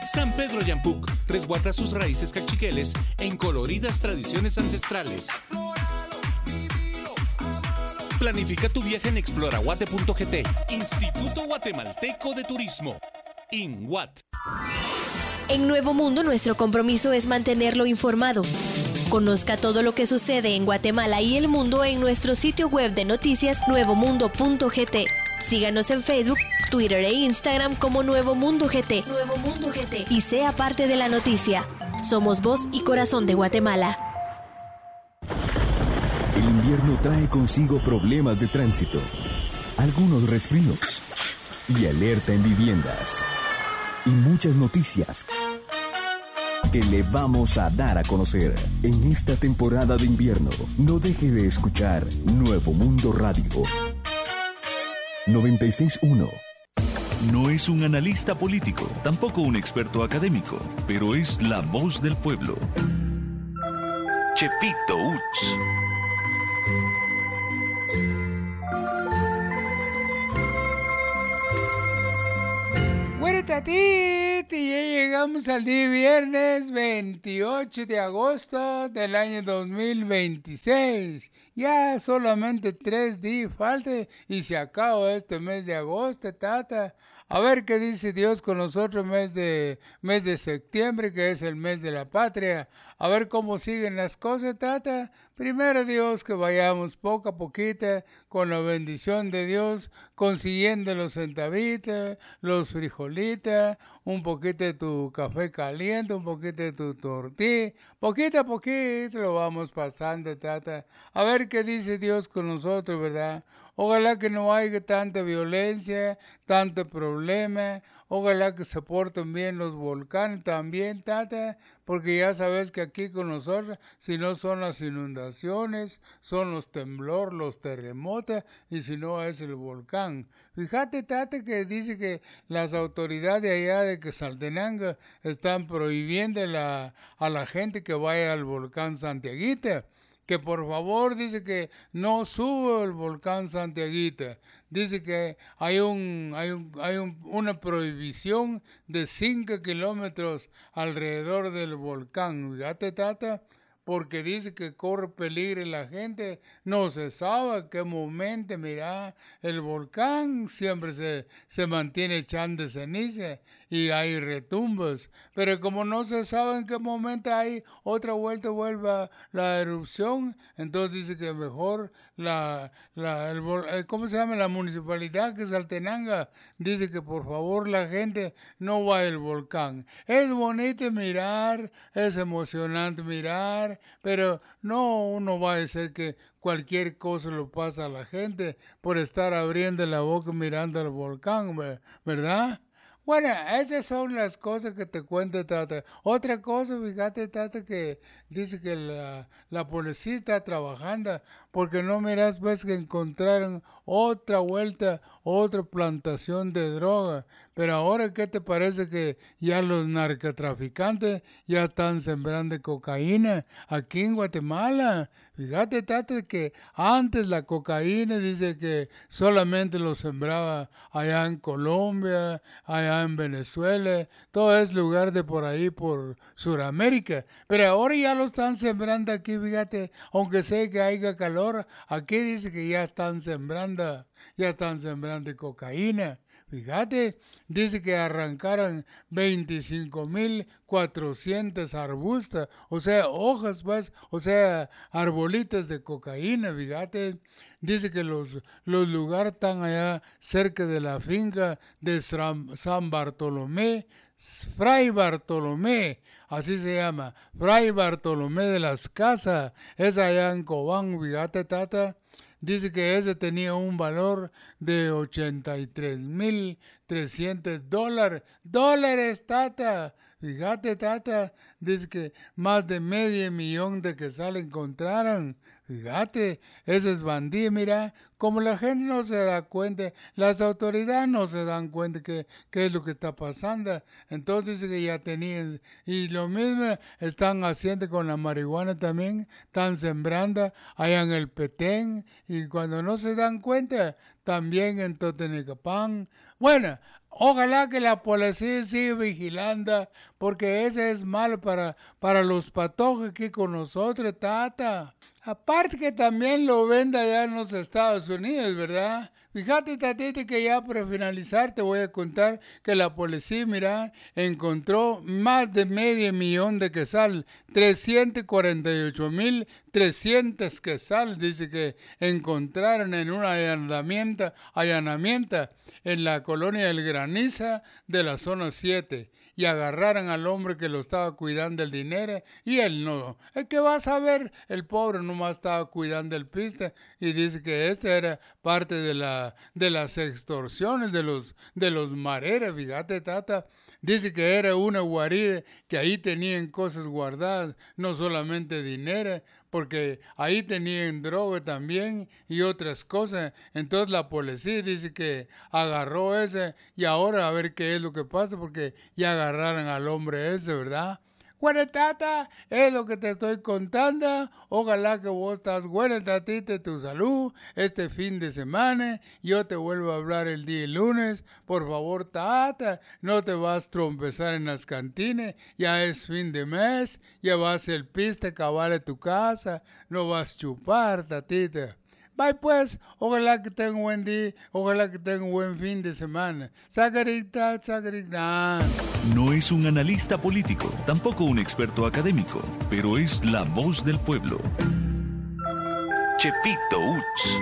San Pedro Yampuc resguarda sus raíces cachiqueles en coloridas tradiciones ancestrales. Planifica tu viaje en exploraguate.gt. Instituto Guatemalteco de Turismo. INGUAT. En Nuevo Mundo, nuestro compromiso es mantenerlo informado. Conozca todo lo que sucede en Guatemala y el mundo en nuestro sitio web de noticias nuevomundo.gt. Síganos en Facebook, Twitter e Instagram como Nuevo Mundo GT. Nuevo Mundo GT. Y sea parte de la noticia. Somos voz y corazón de Guatemala. El invierno trae consigo problemas de tránsito, algunos resfríos y alerta en viviendas. Y muchas noticias que le vamos a dar a conocer en esta temporada de invierno. No deje de escuchar Nuevo Mundo Radio 96.1. No es un analista político, tampoco un experto académico, pero es la voz del pueblo. Chepito Uts. Bueno, tatiti, ya llegamos al día viernes 28 de agosto del año 2026. Ya solamente 3 días faltan y se acaba este mes de agosto, tata. A ver qué dice Dios con nosotros mes de septiembre, que es el mes de la patria. A ver cómo siguen las cosas, tata. Primero Dios, que vayamos poco a poquito, con la bendición de Dios, consiguiendo los centavitos, los frijolitos, un poquito de tu café caliente, un poquito de tu tortilla. Poquito a poquito lo vamos pasando, tata. A ver qué dice Dios con nosotros, ¿verdad? Ojalá que no haya tanta violencia, tanto problema. Ojalá que se porten bien los volcanes también, tata, porque ya sabes que aquí con nosotros, si no son las inundaciones, son los temblores, los terremotos, y si no es el volcán. Fíjate, tata, que dice que las autoridades allá de Quetzaltenango están prohibiendo a la gente que vaya al volcán Santiaguita. Que por favor, dice que no suba el volcán Santiaguita. Dice que hay una prohibición de 5 kilómetros alrededor del volcán. Fíjate, tata, porque dice que corre peligro la gente. No se sabe en qué momento, mira, el volcán siempre se mantiene echando ceniza y hay retumbos. Pero como no se sabe en qué momento hay otra vuelta, vuelva la erupción, entonces dice que mejor ¿cómo se llama? La municipalidad que es Altenanga, dice que por favor la gente no vaya al volcán. Es bonito mirar, es emocionante mirar, pero no uno va a decir que cualquier cosa lo pasa a la gente por estar abriendo la boca mirando al volcán, ¿verdad? Bueno, esas son las cosas que te cuento, tata. Otra cosa, fíjate, tata, que dice que la policía está trabajando, porque no miras, ves que encontraron otra vuelta, otra plantación de droga. Pero ahora, ¿qué te parece que ya los narcotraficantes ya están sembrando cocaína aquí en Guatemala? Fíjate, tata, que antes la cocaína dice que solamente lo sembraba allá en Colombia, allá en Venezuela, todo es lugar de por ahí, por Sudamérica. Pero ahora ya lo están sembrando aquí, fíjate, aunque sé que haya calor, aquí dice que ya están sembrando cocaína. Fíjate, dice que arrancaron 25.400 arbustos, o sea, hojas, pues, o sea, arbolitos de cocaína, fíjate. Dice que los lugares están allá cerca de la finca de San Bartolomé, Fray Bartolomé, así se llama, Fray Bartolomé de las Casas, es allá en Cobán, fíjate, tata. Dice que ese tenía un valor de $83,300. ¡Dólares, tata! Fíjate, tata. Dice que más de $500,000 de quetzales encontraron. Fíjate, ese es bandido, mira. Como la gente no se da cuenta, las autoridades no se dan cuenta qué es lo que está pasando. Entonces dice que ya tenían. Y lo mismo están haciendo con la marihuana también. Están sembrando allá en el Petén. Y cuando no se dan cuenta, también en Totonicapán. Bueno, Ojalá que la policía siga vigilando, porque ese es malo para los patojos aquí con nosotros, tata. Aparte que también lo vende allá en los Estados Unidos, ¿verdad? Fíjate, tatita, que ya para finalizar te voy a contar que la policía, mira, encontró más de $500,000 de quetzal, 348,300 quetzales, dice que encontraron en un allanamiento en la colonia del Graniza de la zona 7. Y agarraron al hombre que lo estaba cuidando el dinero y él no. Es que vas a ver, el pobre nomás estaba cuidando el pista y dice que este era parte de las extorsiones de los mareros, fíjate, tata. Dice que era una guarida, que ahí tenían cosas guardadas, no solamente dinero, porque ahí tenían droga también y otras cosas. Entonces la policía dice que agarró ese y ahora a ver qué es lo que pasa, porque ya agarraron al hombre ese, ¿verdad? Bueno, tata, es lo que te estoy contando. Ojalá que vos estás buena, tatita, tu salud este fin de semana. Yo te vuelvo a hablar el día lunes. Por favor, tata, no te vas a trompezar en las cantinas. Ya es fin de mes. Ya vas el pista cabal de tu casa. No vas a chupar, tatita. Bye pues, ojalá que tenga un buen día, ojalá que tenga un buen fin de semana. Sacarita, sacarita. No es un analista político, tampoco un experto académico, pero es la voz del pueblo. Chepito Uch.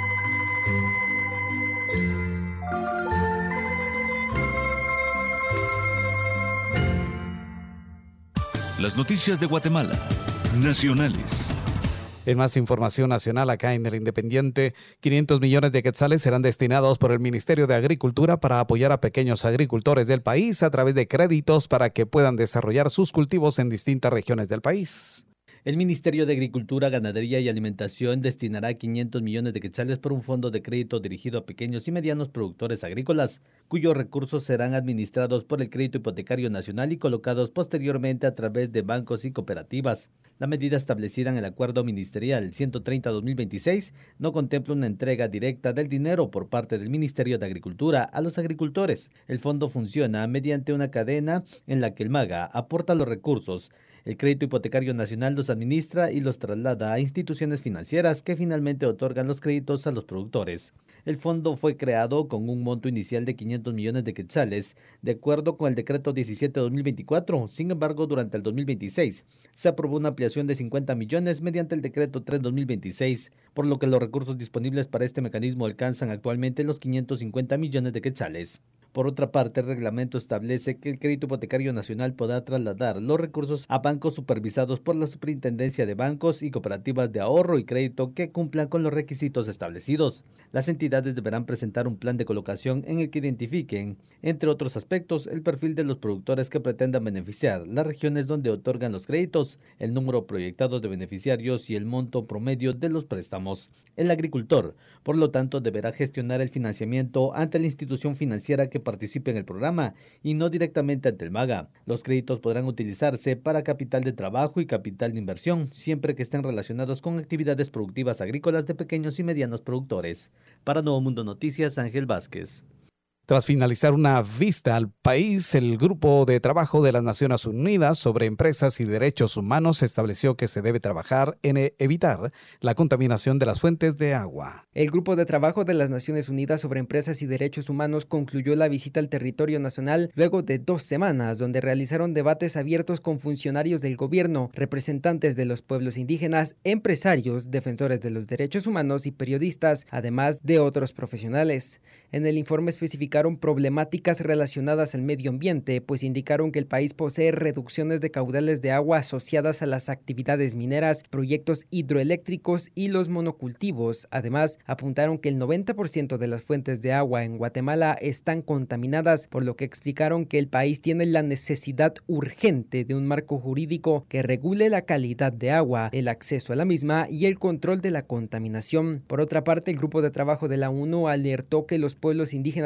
Las noticias de Guatemala, nacionales. En más información nacional acá en El Independiente, 500 millones de quetzales serán destinados por el Ministerio de Agricultura para apoyar a pequeños agricultores del país a través de créditos para que puedan desarrollar sus cultivos en distintas regiones del país. El Ministerio de Agricultura, Ganadería y Alimentación destinará 500 millones de quetzales por un fondo de crédito dirigido a pequeños y medianos productores agrícolas, cuyos recursos serán administrados por el Crédito Hipotecario Nacional y colocados posteriormente a través de bancos y cooperativas. La medida establecida en el Acuerdo Ministerial 130-2026 no contempla una entrega directa del dinero por parte del Ministerio de Agricultura a los agricultores. El fondo funciona mediante una cadena en la que el MAGA aporta los recursos. El Crédito Hipotecario Nacional los administra y los traslada a instituciones financieras que finalmente otorgan los créditos a los productores. El fondo fue creado con un monto inicial de 500 millones de quetzales, de acuerdo con el Decreto 17-2024. Sin embargo, durante el 2026 se aprobó una ampliación de 50 millones mediante el Decreto 3-2026, por lo que los recursos disponibles para este mecanismo alcanzan actualmente los 550 millones de quetzales. Por otra parte, el reglamento establece que el Crédito Hipotecario Nacional podrá trasladar los recursos a bancos supervisados por la Superintendencia de Bancos y Cooperativas de Ahorro y Crédito que cumplan con los requisitos establecidos. Las entidades deberán presentar un plan de colocación en el que identifiquen, entre otros aspectos, el perfil de los productores que pretendan beneficiar, las regiones donde otorgan los créditos, el número proyectado de beneficiarios y el monto promedio de los préstamos. El agricultor, por lo tanto, deberá gestionar el financiamiento ante la institución financiera que participe en el programa y no directamente ante el MAGA. Los créditos podrán utilizarse para capital de trabajo y capital de inversión, siempre que estén relacionados con actividades productivas agrícolas de pequeños y medianos productores. Para Nuevo Mundo Noticias, Ángel Vázquez. Tras finalizar una vista al país, el Grupo de Trabajo de las Naciones Unidas sobre Empresas y Derechos Humanos estableció que se debe trabajar en evitar la contaminación de las fuentes de agua. El Grupo de Trabajo de las Naciones Unidas sobre Empresas y Derechos Humanos concluyó la visita al territorio nacional luego de 2 semanas, donde realizaron debates abiertos con funcionarios del gobierno, representantes de los pueblos indígenas, empresarios, defensores de los derechos humanos y periodistas, además de otros profesionales. En el informe especificaron problemáticas relacionadas al medio ambiente, pues indicaron que el país posee reducciones de caudales de agua asociadas a las actividades mineras, proyectos hidroeléctricos y los monocultivos. Además, apuntaron que el 90% de las fuentes de agua en Guatemala están contaminadas, por lo que explicaron que el país tiene la necesidad urgente de un marco jurídico que regule la calidad de agua, el acceso a la misma y el control de la contaminación. Por otra parte, el Grupo de Trabajo de la ONU alertó que los pueblos indígenas en Guatemala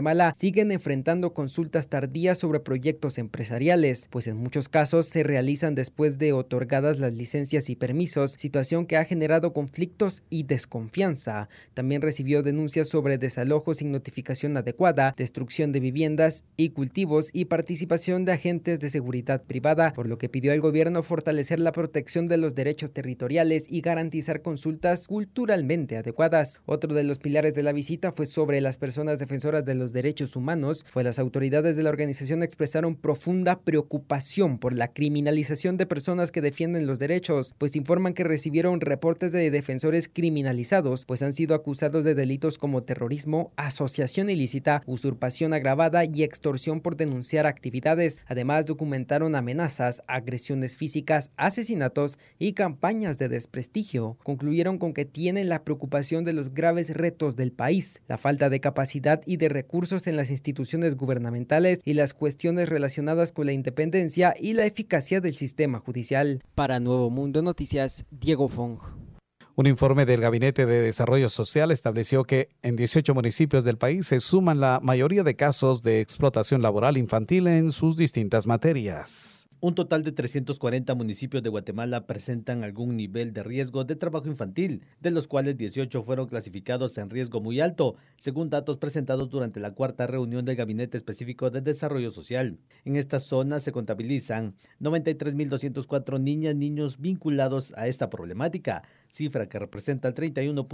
Guatemala siguen enfrentando consultas tardías sobre proyectos empresariales, pues en muchos casos se realizan después de otorgadas las licencias y permisos, situación que ha generado conflictos y desconfianza. También recibió denuncias sobre desalojos sin notificación adecuada, destrucción de viviendas y cultivos y participación de agentes de seguridad privada, por lo que pidió al gobierno fortalecer la protección de los derechos territoriales y garantizar consultas culturalmente adecuadas. Otro de los pilares de la visita fue sobre las personas defensoras de los derechos humanos, pues las autoridades de la organización expresaron profunda preocupación por la criminalización de personas que defienden los derechos, pues informan que recibieron reportes de defensores criminalizados, pues han sido acusados de delitos como terrorismo, asociación ilícita, usurpación agravada y extorsión por denunciar actividades. Además, documentaron amenazas, agresiones físicas, asesinatos y campañas de desprestigio. Concluyeron con que tienen la preocupación de los graves retos del país, la falta de capacidad y de recursos en las instituciones gubernamentales y las cuestiones relacionadas con la independencia y la eficacia del sistema judicial. Para Nuevo Mundo Noticias, Diego Fong. Un informe del Gabinete de Desarrollo Social estableció que en 18 municipios del país se suman la mayoría de casos de explotación laboral infantil en sus distintas materias. Un total de 340 municipios de Guatemala presentan algún nivel de riesgo de trabajo infantil, de los cuales 18 fueron clasificados en riesgo muy alto, según datos presentados durante la cuarta reunión del Gabinete Específico de Desarrollo Social. En estas zonas se contabilizan 93.204 niños vinculados a esta problemática, cifra que representa el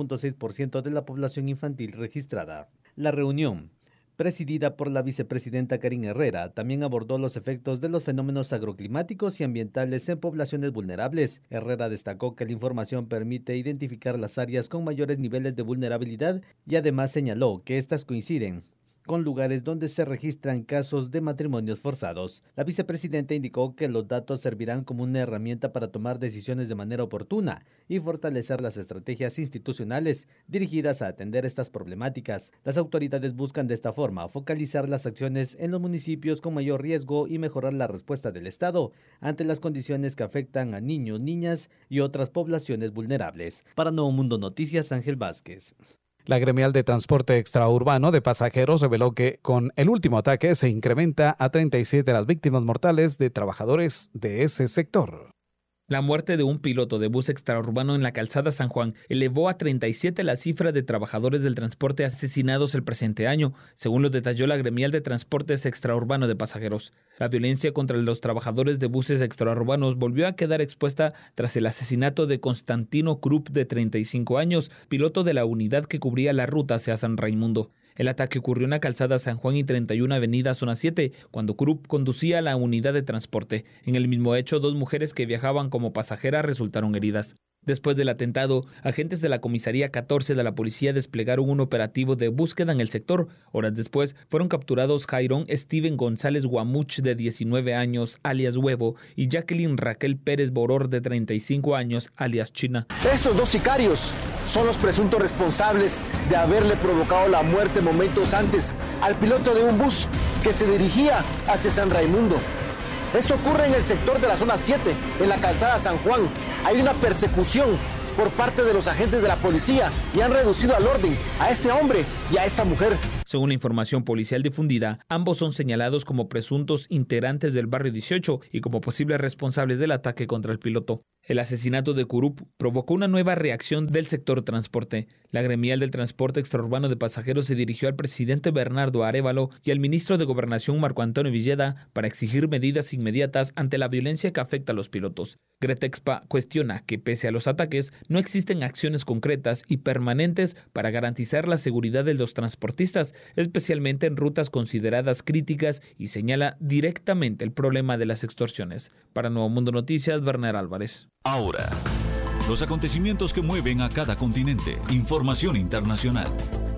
31.6% de la población infantil registrada. La reunión, presidida por la vicepresidenta Karin Herrera, también abordó los efectos de los fenómenos agroclimáticos y ambientales en poblaciones vulnerables. Herrera destacó que la información permite identificar las áreas con mayores niveles de vulnerabilidad y además señaló que estas coinciden con lugares donde se registran casos de matrimonios forzados. La vicepresidenta indicó que los datos servirán como una herramienta para tomar decisiones de manera oportuna y fortalecer las estrategias institucionales dirigidas a atender estas problemáticas. Las autoridades buscan de esta forma focalizar las acciones en los municipios con mayor riesgo y mejorar la respuesta del Estado ante las condiciones que afectan a niños, niñas y otras poblaciones vulnerables. Para Nuevo Mundo Noticias, Ángel Vázquez. La gremial de transporte extraurbano de pasajeros reveló que con el último ataque se incrementa a 37 las víctimas mortales de trabajadores de ese sector. La muerte de un piloto de bus extraurbano en la calzada San Juan elevó a 37 la cifra de trabajadores del transporte asesinados el presente año, según lo detalló la gremial de transportes extraurbano de pasajeros. La violencia contra los trabajadores de buses extraurbanos volvió a quedar expuesta tras el asesinato de Constantino Krupp, de 35 años, piloto de la unidad que cubría la ruta hacia San Raimundo. El ataque ocurrió en la calzada San Juan y 31 Avenida Zona 7, cuando Krupp conducía la unidad de transporte. En el mismo hecho, 2 mujeres que viajaban como pasajeras resultaron heridas. Después del atentado, agentes de la comisaría 14 de la policía desplegaron un operativo de búsqueda en el sector. Horas después, fueron capturados Jairón Steven González Guamuch, de 19 años, alias Huevo, y Jacqueline Raquel Pérez Boror, de 35 años, alias China. Estos 2 sicarios son los presuntos responsables de haberle provocado la muerte momentos antes al piloto de un bus que se dirigía hacia San Raimundo. Esto ocurre en el sector de la zona 7, en la calzada San Juan. Hay una persecución por parte de los agentes de la policía y han reducido al orden a este hombre y a esta mujer. Según la información policial difundida, ambos son señalados como presuntos integrantes del barrio 18 y como posibles responsables del ataque contra el piloto. El asesinato de Krupp provocó una nueva reacción del sector transporte. La gremial del transporte extraurbano de pasajeros se dirigió al presidente Bernardo Arévalo y al ministro de Gobernación Marco Antonio Villeda para exigir medidas inmediatas ante la violencia que afecta a los pilotos. Gretexpa cuestiona que pese a los ataques no existen acciones concretas y permanentes para garantizar la seguridad de los transportistas, especialmente en rutas consideradas críticas, y señala directamente el problema de las extorsiones. Para Nuevo Mundo Noticias, Bernard Álvarez. Ahora, los acontecimientos que mueven a cada continente. Información internacional.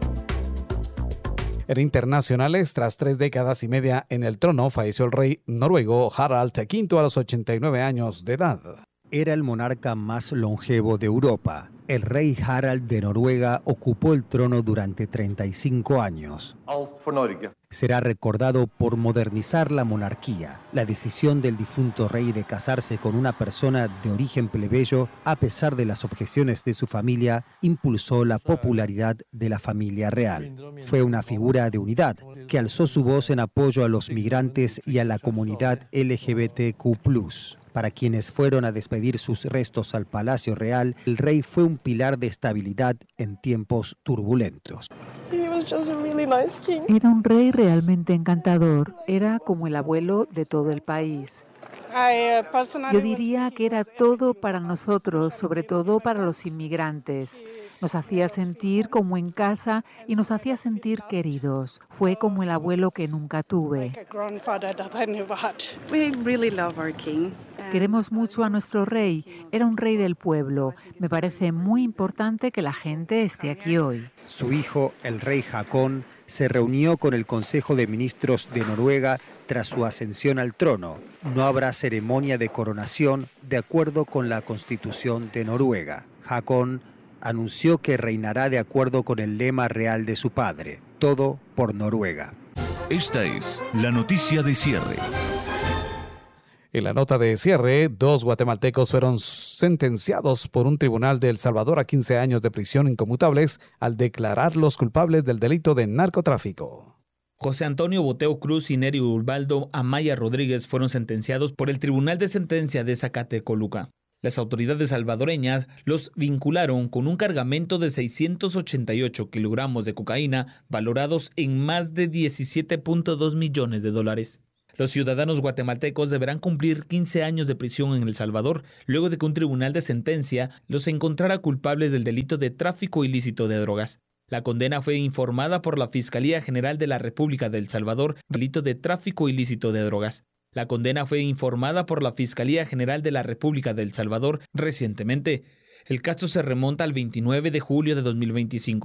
En internacionales, tras 3 décadas y media en el trono, falleció el rey noruego Harald V a los 89 años de edad. Era el monarca más longevo de Europa. El rey Harald de Noruega ocupó el trono durante 35 años. Será recordado por modernizar la monarquía. La decisión del difunto rey de casarse con una persona de origen plebeyo, a pesar de las objeciones de su familia, impulsó la popularidad de la familia real. Fue una figura de unidad que alzó su voz en apoyo a los migrantes y a la comunidad LGBTQ+. Para quienes fueron a despedir sus restos al Palacio Real, el rey fue un pilar de estabilidad en tiempos turbulentos. Era un rey realmente encantador. Era como el abuelo de todo el país. Yo diría que era todo para nosotros, sobre todo para los inmigrantes. Nos hacía sentir como en casa y nos hacía sentir queridos. Fue como el abuelo que nunca tuve. Queremos mucho a nuestro rey. Era un rey del pueblo. Me parece muy importante que la gente esté aquí hoy. Su hijo, el rey Haakon, se reunió con el Consejo de Ministros de Noruega tras su ascensión al trono. No habrá ceremonia de coronación de acuerdo con la Constitución de Noruega. Haakon anunció que reinará de acuerdo con el lema real de su padre, todo por Noruega. Esta es la noticia de cierre. En la nota de cierre, 2 guatemaltecos fueron sentenciados por un tribunal de El Salvador a 15 años de prisión inconmutables al declararlos culpables del delito de narcotráfico. José Antonio Boteo Cruz y Neri Ubaldo Amaya Rodríguez fueron sentenciados por el Tribunal de Sentencia de Zacatecoluca. Las autoridades salvadoreñas los vincularon con un cargamento de 688 kilogramos de cocaína valorados en más de $17.2 millones. Los ciudadanos guatemaltecos deberán cumplir 15 años de prisión en El Salvador luego de que un tribunal de sentencia los encontrara culpables del delito de tráfico ilícito de drogas. La condena fue informada por la Fiscalía General de la República de El Salvador, delito de tráfico ilícito de drogas. La condena fue informada por la Fiscalía General de la República de El Salvador recientemente. El caso se remonta al 29 de julio de 2025.